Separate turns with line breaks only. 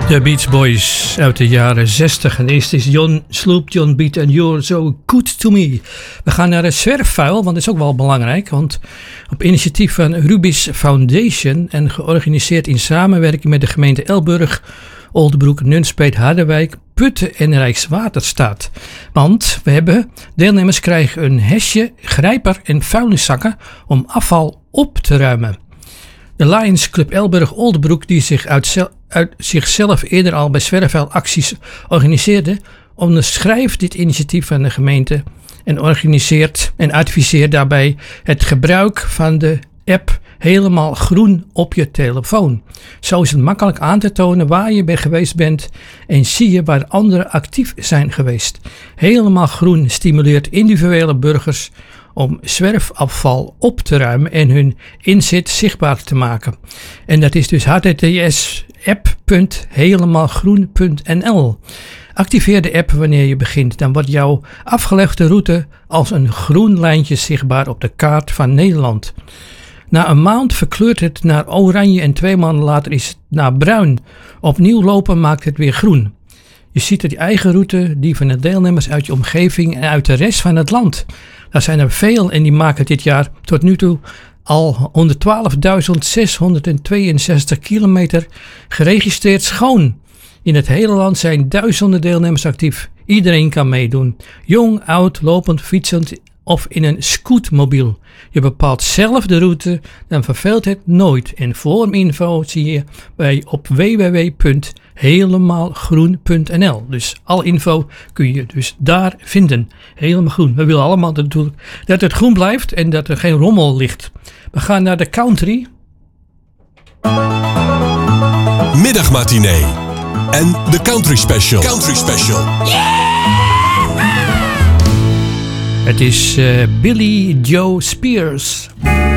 De Beach Boys uit de jaren 60. En eerst is John Sloop, John Beat en You're So Good To Me. We gaan naar het zwerfvuil, want dat is ook wel belangrijk. Want op initiatief van Rubis Foundation en georganiseerd in samenwerking met de gemeente Elburg, Oldebroek, Nunspeet, Harderwijk, Putten en Rijkswaterstaat. Want deelnemers krijgen een hesje, grijper en vuilniszakken om afval op te ruimen. De Lions Club Elburg Oldebroek, die zich uit zichzelf eerder al bij zwerfvuilacties organiseerde, onderschrijft dit initiatief van de gemeente en organiseert en adviseert daarbij het gebruik van de app Helemaal Groen op je telefoon. Zo is het makkelijk aan te tonen waar je bij geweest bent en zie je waar anderen actief zijn geweest. Helemaal Groen stimuleert individuele burgers om zwerfafval op te ruimen en hun inzet zichtbaar te maken. En dat is dus https://app.helemaalgroen.nl. Activeer de app wanneer je begint. Dan wordt jouw afgelegde route als een groen lijntje zichtbaar op de kaart van Nederland. Na een maand verkleurt het naar oranje en 2 maanden later is het naar bruin. Opnieuw lopen maakt het weer groen. Je ziet dat je eigen route, die van de deelnemers uit je omgeving en uit de rest van het land. Daar zijn er veel en die maken dit jaar tot nu toe al 112.662 kilometer geregistreerd schoon. In het hele land zijn duizenden deelnemers actief. Iedereen kan meedoen. Jong, oud, lopend, fietsend of in een scootmobiel. Je bepaalt zelf de route, dan verveelt het nooit. En voor meer info zie je op www.helemaalgroen.nl. Dus alle info kun je dus daar vinden. Helemaal groen. We willen allemaal natuurlijk dat het groen blijft en dat er geen rommel ligt. We gaan naar de country.
Middagmatinee. En de Country Special. Country Special.
Yeah! Het is Billy Joe Spears.